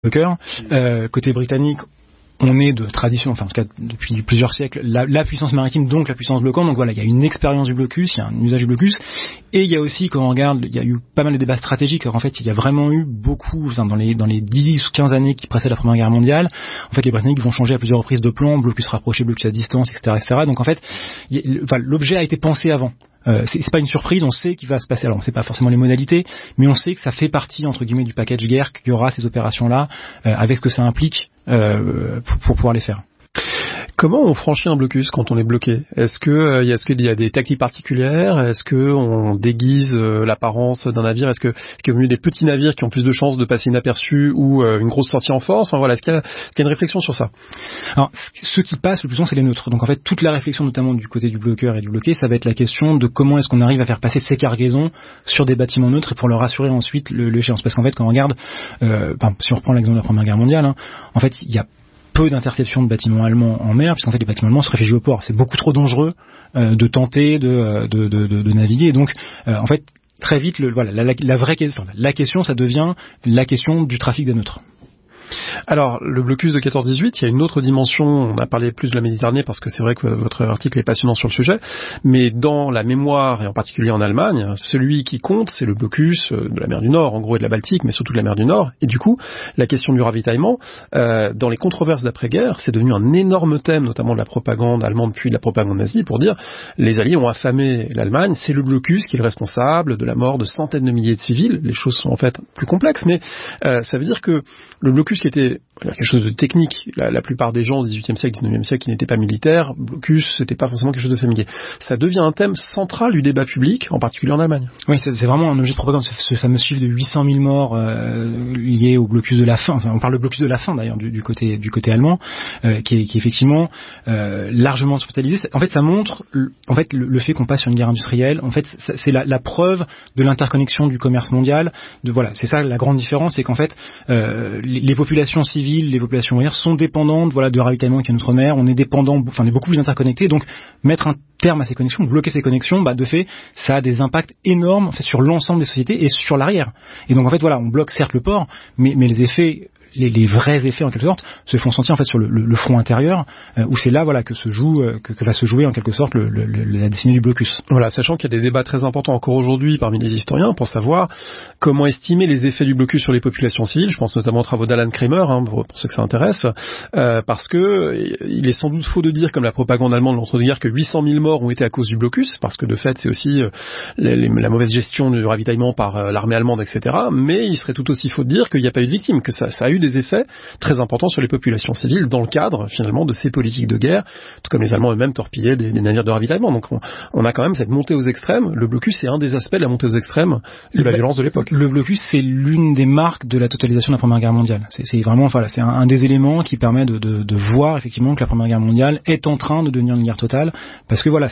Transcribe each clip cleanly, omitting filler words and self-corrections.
bloqueurs. Côté britannique, on est de tradition, enfin en tout cas depuis plusieurs siècles, la puissance maritime, donc la puissance bloquante. Donc voilà, il y a une expérience du blocus, il y a un usage du blocus, et il y a aussi, quand on regarde, il y a eu pas mal de débats stratégiques. Alors en fait, il y a vraiment eu beaucoup, enfin, dans les 10 ou 15 années qui précèdent la Première Guerre mondiale, en fait les Britanniques vont changer à plusieurs reprises de plan, blocus rapproché, blocus à distance, etc., etc. Donc en fait, l'objet a été pensé avant. C'est pas une surprise, on sait qu'il va se passer. Alors on sait pas forcément les modalités, mais on sait que ça fait partie entre guillemets du package guerre, qu'il y aura ces opérations-là, avec ce que ça implique pour pouvoir les faire. Comment on franchit un blocus quand on est bloqué ? Est-ce qu'il y a des techniques particulières ? Est-ce que on déguise l'apparence d'un navire ? Est-ce qu'il y a mieux des petits navires qui ont plus de chances de passer inaperçus ou une grosse sortie en force ? Enfin, voilà, est-ce qu'il y a une réflexion sur ça ? Alors, ceux qui passent le plus souvent, c'est les neutres. Donc en fait, toute la réflexion, notamment du côté du bloqueur et du bloqué, ça va être la question de comment est-ce qu'on arrive à faire passer ces cargaisons sur des bâtiments neutres et pour leur assurer ensuite l'échéance. Parce qu'en fait, quand on regarde, si on reprend l'exemple de la Première Guerre mondiale, en fait, il y a peu d'interceptions de bâtiments allemands en mer, puisqu'en fait les bâtiments allemands se réfugient au port. C'est beaucoup trop dangereux de tenter de naviguer. Et donc, en fait, très vite, la question, ça devient la question du trafic des neutres. Alors, le blocus de 14-18, il y a une autre dimension, on a parlé plus de la Méditerranée parce que c'est vrai que votre article est passionnant sur le sujet, mais dans la mémoire, et en particulier en Allemagne, celui qui compte, c'est le blocus de la mer du Nord, en gros, et de la Baltique, mais surtout de la mer du Nord, et du coup, la question du ravitaillement, dans les controverses d'après-guerre, c'est devenu un énorme thème, notamment de la propagande allemande puis de la propagande nazie, pour dire, les Alliés ont affamé l'Allemagne, c'est le blocus qui est le responsable de la mort de centaines de milliers de civils. Les choses sont en fait plus complexes, mais ça veut dire que le blocus qui était quelque chose de technique, la plupart des gens au XVIIIe siècle, XIXe siècle qui n'étaient pas militaires, blocus, c'était pas forcément quelque chose de familier. Ça devient un thème central du débat public, en particulier en Allemagne. Oui, c'est vraiment un objet de propagande, ce fameux chiffre de 800 000 morts liés au blocus de la faim. Enfin, on parle de blocus de la faim d'ailleurs du côté allemand, qui est effectivement largement hospitalisé. En fait, ça montre en fait le fait qu'on passe sur une guerre industrielle. En fait, c'est la preuve de l'interconnexion du commerce mondial. C'est ça la grande différence, c'est qu'en fait les populations civiles, les populations ouvrières sont dépendantes de ravitaillement qui est notre mer. On est dépendant, on est beaucoup plus interconnectés. Donc mettre un terme à ces connexions, bloquer ces connexions, de fait, ça a des impacts énormes en fait, sur l'ensemble des sociétés et sur l'arrière. Et donc en fait on bloque certes le port, mais les effets, les vrais effets en quelque sorte, se font sentir en fait sur le front intérieur, où c'est là que se joue, que va se jouer en quelque sorte la destinée du blocus. Voilà, sachant qu'il y a des débats très importants encore aujourd'hui parmi les historiens pour savoir comment estimer les effets du blocus sur les populations civiles. Je pense notamment aux travaux d'Alan Kramer, pour ceux que ça intéresse, parce que il est sans doute faux de dire, comme la propagande allemande l'entre-deux-guerres, que 800 000 morts ont été à cause du blocus, parce que de fait c'est aussi la mauvaise gestion du ravitaillement par l'armée allemande, etc. Mais il serait tout aussi faux de dire qu'il n'y a pas eu de victimes, que ça a eu des effets très importants sur les populations civiles dans le cadre finalement de ces politiques de guerre, tout comme les Allemands eux-mêmes torpillaient des navires de ravitaillement. Donc on a quand même cette montée aux extrêmes. Le blocus, c'est un des aspects de la montée aux extrêmes de la violence de l'époque. Le blocus, c'est l'une des marques de la totalisation de la Première Guerre mondiale. C'est vraiment, c'est un des éléments qui permet de voir effectivement que la Première Guerre mondiale est en train de devenir une guerre totale, parce que on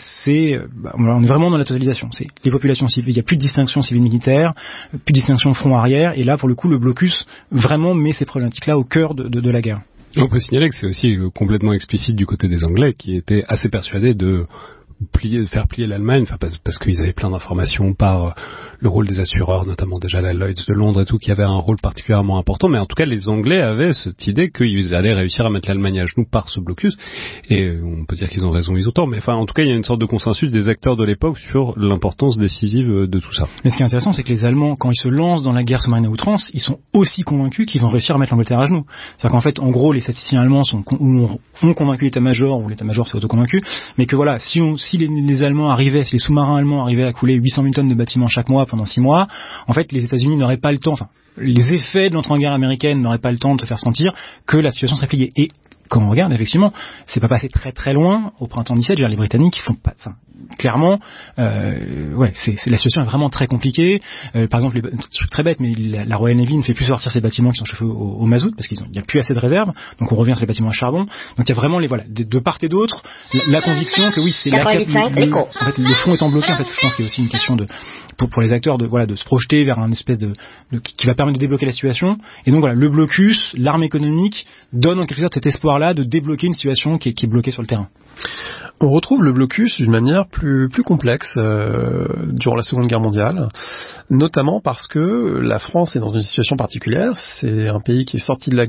est vraiment dans la totalisation. C'est les populations civiles, il n'y a plus de distinction civile-militaire, plus de distinction front-arrière, et là pour le coup le blocus vraiment met ces problématiques-là au cœur de la guerre. On peut signaler que c'est aussi complètement explicite du côté des Anglais, qui étaient assez persuadés de faire plier l'Allemagne, parce qu'ils avaient plein d'informations par le rôle des assureurs, notamment déjà la Lloyd's de Londres et tout, qui avait un rôle particulièrement important, mais en tout cas les Anglais avaient cette idée qu'ils allaient réussir à mettre l'Allemagne à genoux par ce blocus, et on peut dire qu'ils ont raison, ils ont tort, mais en tout cas il y a une sorte de consensus des acteurs de l'époque sur l'importance décisive de tout ça. Mais ce qui est intéressant, c'est que les Allemands, quand ils se lancent dans la guerre sous-marine à outrance, ils sont aussi convaincus qu'ils vont réussir à mettre l'Angleterre à genoux. C'est-à-dire qu'en fait, en gros, les statisticiens allemands ont convaincu l'état-major, ou l'état-major s'est autoconvaincu, mais que voilà, si les Allemands arrivaient, si les sous-marins allemands arrivaient à couler 800 000 tonnes de bâtiments chaque mois pendant 6 mois, en fait, les États-Unis n'auraient pas le temps, les effets de l'entrée en guerre américaine n'auraient pas le temps de se faire sentir que la situation serait pliée. Et quand on regarde, effectivement, c'est pas passé très très loin au printemps 17. Les Britanniques, ils font pas, clairement, la situation est vraiment très compliquée. Par exemple, c'est très bête, mais la Royal Navy ne fait plus sortir ses bâtiments qui sont chauffés au mazout parce qu'il n'y a plus assez de réserves. Donc on revient sur les bâtiments à charbon. Donc il y a vraiment de part et d'autre la conviction que oui, c'est en fait le fond étant bloqué. En fait, je pense qu'il y a aussi une question pour les acteurs de se projeter vers un espèce qui va permettre de débloquer la situation. Et donc le blocus, l'arme économique donne en quelque sorte cet espoir-là de débloquer une situation qui est bloquée sur le terrain. On retrouve le blocus d'une manière plus complexe durant la Seconde Guerre mondiale, notamment parce que la France est dans une situation particulière. C'est un pays qui est sorti de la